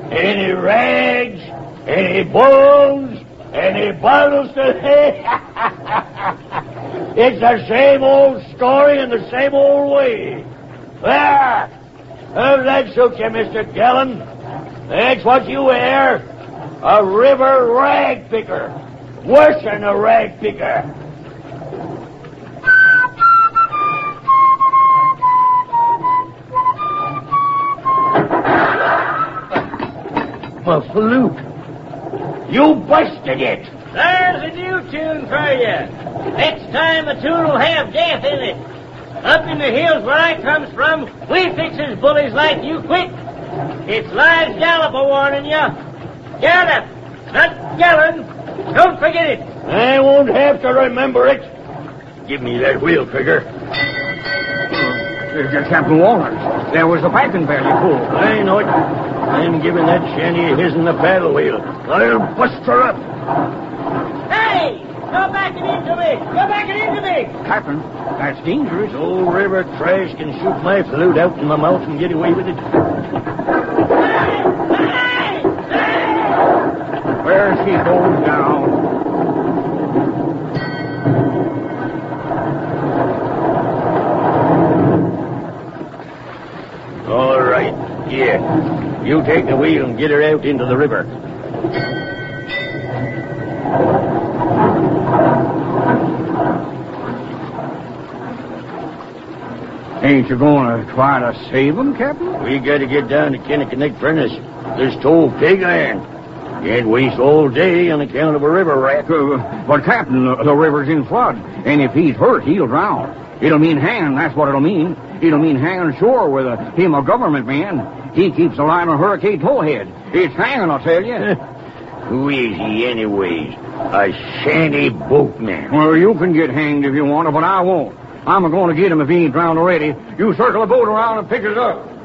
Any rags? Any bones? Any bottles to... It's the same old story in the same old way. There! How's that suit you, Mr. Gallen? That's what you wear. A river rag picker. Worse than a rag picker. My flute. You busted it. There's a new tune for you. Next time the tune will have death in it. Up in the hills where I comes from, we fixes bullies like you quick. It's Live Gallop a warning you. Gallop, not Gallon. Don't forget it. I won't have to remember it. Give me that wheel trigger. Captain Walters, there was the piping bell you pulled. I know it. I'm giving that shanty his in the paddle wheel. I'll bust her up. Hey! Go back and into me! Go back and into me! Captain, that's dangerous. Old river trash can shoot my flute out in my mouth and get away with it. Hey! Hey! Hey! Where she goes down. All right, here. You take the wheel and get her out into the river. Ain't you going to try to save them, Captain? We got to get down to Kinnickinnick Furnace. There's toll pig iron. Can't waste all day on account of a river rat. But, Captain, the river's in flood, and if he's hurt, he'll drown. It'll mean hanging, that's what it'll mean. It'll mean hanging ashore with him a government man. He keeps the line on Hurricane Towhead. It's hanging, I'll tell you. Who is he, anyways? A shanty boatman. Well, you can get hanged if you want to, but I won't. I'm going to get him if he ain't drowned already. You circle the boat around and pick us up.